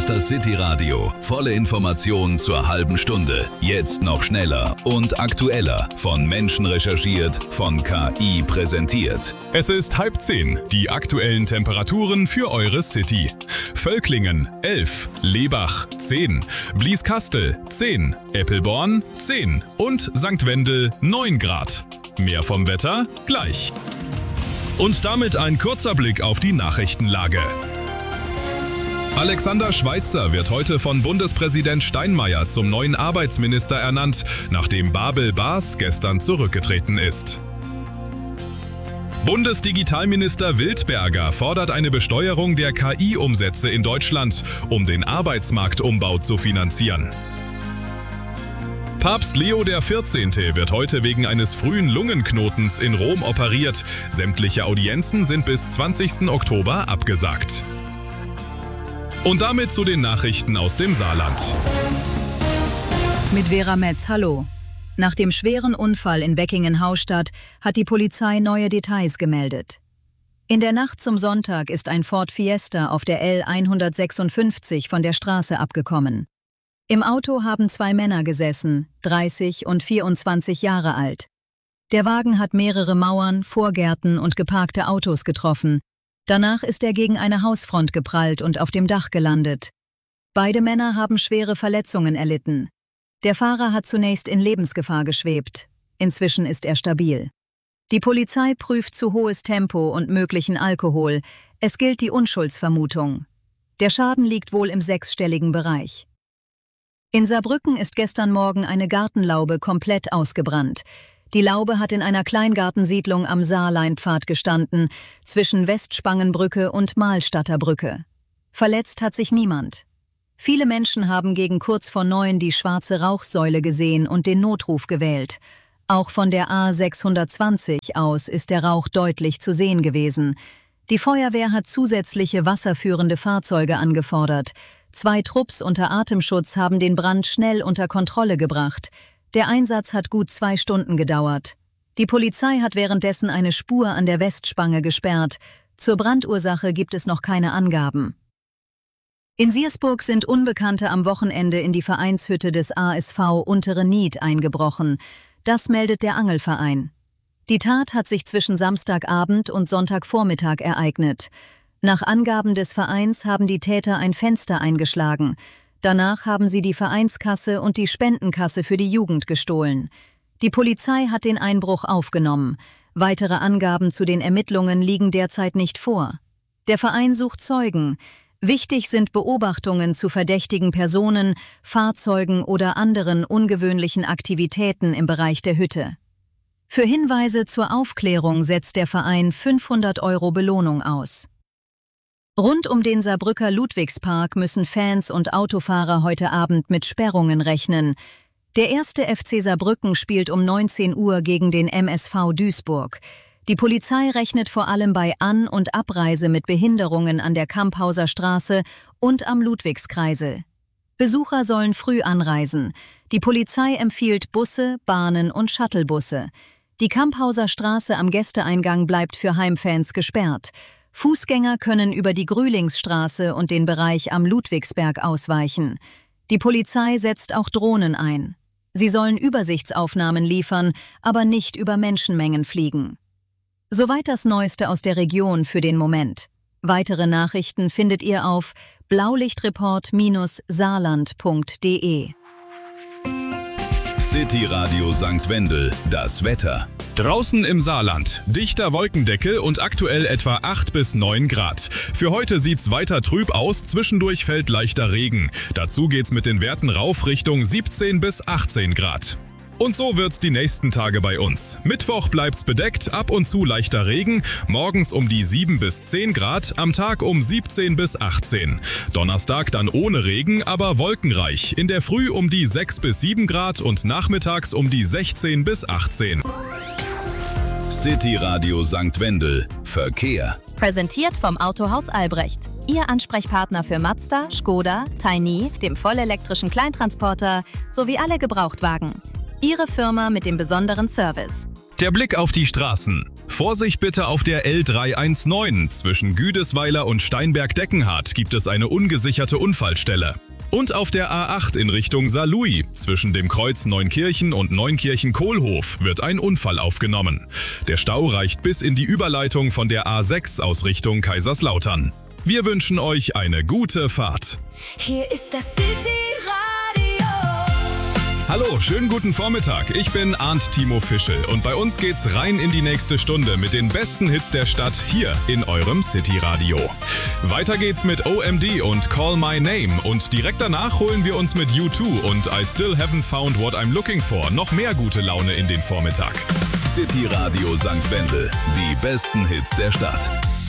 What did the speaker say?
ist das City Radio. Volle Informationen zur halben Stunde. Jetzt noch schneller und aktueller. Von Menschen recherchiert, von KI präsentiert. Es ist 9:30. Die aktuellen Temperaturen für eure City. Völklingen 11, Lebach 10, Blieskastel 10, Eppelborn 10 und St. Wendel 9 Grad. Mehr vom Wetter gleich. Und damit ein kurzer Blick auf die Nachrichtenlage. Alexander Schweitzer wird heute von Bundespräsident Steinmeier zum neuen Arbeitsminister ernannt, nachdem Babel Baas gestern zurückgetreten ist. Bundesdigitalminister Wildberger fordert eine Besteuerung der KI-Umsätze in Deutschland, um den Arbeitsmarktumbau zu finanzieren. Papst Leo XIV. Wird heute wegen eines frühen Lungenknotens in Rom operiert. Sämtliche Audienzen sind bis 20. Oktober abgesagt. Und damit zu den Nachrichten aus dem Saarland. Mit Vera Metz, hallo. Nach dem schweren Unfall in Weckingen-Haustadt hat die Polizei neue Details gemeldet. In der Nacht zum Sonntag ist ein Ford Fiesta auf der L 156 von der Straße abgekommen. Im Auto haben 2 Männer gesessen, 30 und 24 Jahre alt. Der Wagen hat mehrere Mauern, Vorgärten und geparkte Autos getroffen. Danach ist er gegen eine Hausfront geprallt und auf dem Dach gelandet. Beide Männer haben schwere Verletzungen erlitten. Der Fahrer hat zunächst in Lebensgefahr geschwebt. Inzwischen ist er stabil. Die Polizei prüft zu hohes Tempo und möglichen Alkohol. Es gilt die Unschuldsvermutung. Der Schaden liegt wohl im 6-stelligen Bereich. In Saarbrücken ist gestern Morgen eine Gartenlaube komplett ausgebrannt. Die Laube hat in einer Kleingartensiedlung am Saarleinpfad gestanden, zwischen Westspangenbrücke und Mahlstadter Brücke. Verletzt hat sich niemand. Viele Menschen haben gegen kurz vor 9 die schwarze Rauchsäule gesehen und den Notruf gewählt. Auch von der A 620 aus ist der Rauch deutlich zu sehen gewesen. Die Feuerwehr hat zusätzliche wasserführende Fahrzeuge angefordert. 2 Trupps unter Atemschutz haben den Brand schnell unter Kontrolle gebracht. Der Einsatz hat gut 2 Stunden gedauert. Die Polizei hat währenddessen eine Spur an der Westspange gesperrt. Zur Brandursache gibt es noch keine Angaben. In Siersburg sind Unbekannte am Wochenende in die Vereinshütte des ASV Untere Nied eingebrochen. Das meldet der Angelverein. Die Tat hat sich zwischen Samstagabend und Sonntagvormittag ereignet. Nach Angaben des Vereins haben die Täter ein Fenster eingeschlagen. Danach haben sie die Vereinskasse und die Spendenkasse für die Jugend gestohlen. Die Polizei hat den Einbruch aufgenommen. Weitere Angaben zu den Ermittlungen liegen derzeit nicht vor. Der Verein sucht Zeugen. Wichtig sind Beobachtungen zu verdächtigen Personen, Fahrzeugen oder anderen ungewöhnlichen Aktivitäten im Bereich der Hütte. Für Hinweise zur Aufklärung setzt der Verein 500 € Belohnung aus. Rund um den Saarbrücker Ludwigspark müssen Fans und Autofahrer heute Abend mit Sperrungen rechnen. Der 1. FC Saarbrücken spielt um 19 Uhr gegen den MSV Duisburg. Die Polizei rechnet vor allem bei An- und Abreise mit Behinderungen an der Kamphauser Straße und am Ludwigskreisel. Besucher sollen früh anreisen. Die Polizei empfiehlt Busse, Bahnen und Shuttlebusse. Die Kamphauser Straße am Gästeeingang bleibt für Heimfans gesperrt. Fußgänger können über die Grühlingsstraße und den Bereich am Ludwigsberg ausweichen. Die Polizei setzt auch Drohnen ein. Sie sollen Übersichtsaufnahmen liefern, aber nicht über Menschenmengen fliegen. Soweit das Neueste aus der Region für den Moment. Weitere Nachrichten findet ihr auf blaulichtreport-saarland.de. City Radio St. Wendel, das Wetter. Draußen im Saarland, dichter Wolkendeckel und aktuell etwa 8 bis 9 Grad. Für heute sieht's weiter trüb aus, zwischendurch fällt leichter Regen. Dazu geht's mit den Werten rauf Richtung 17 bis 18 Grad. Und so wird's die nächsten Tage bei uns. Mittwoch bleibt's bedeckt, ab und zu leichter Regen, morgens um die 7 bis 10 Grad, am Tag um 17 bis 18. Donnerstag dann ohne Regen, aber wolkenreich, in der Früh um die 6 bis 7 Grad und nachmittags um die 16 bis 18. City Radio St. Wendel, Verkehr. Präsentiert vom Autohaus Albrecht. Ihr Ansprechpartner für Mazda, Škoda, Tiny, dem vollelektrischen Kleintransporter sowie alle Gebrauchtwagen. Ihre Firma mit dem besonderen Service. Der Blick auf die Straßen. Vorsicht bitte auf der L319. Zwischen Güdesweiler und Steinberg-Deckenhardt gibt es eine ungesicherte Unfallstelle. Und auf der A8 in Richtung Saarlouis, zwischen dem Kreuz Neunkirchen und Neunkirchen-Kohlhof, wird ein Unfall aufgenommen. Der Stau reicht bis in die Überleitung von der A6 aus Richtung Kaiserslautern. Wir wünschen euch eine gute Fahrt. Hier ist das City-Radio. Hallo, schönen guten Vormittag. Ich bin Arndt Timo Fischel und bei uns geht's rein in die nächste Stunde mit den besten Hits der Stadt hier in eurem City-Radio. Weiter geht's mit OMD und Call My Name und direkt danach holen wir uns mit U2 und I Still Haven't Found What I'm Looking For noch mehr gute Laune in den Vormittag. City Radio St. Wendel, die besten Hits der Stadt.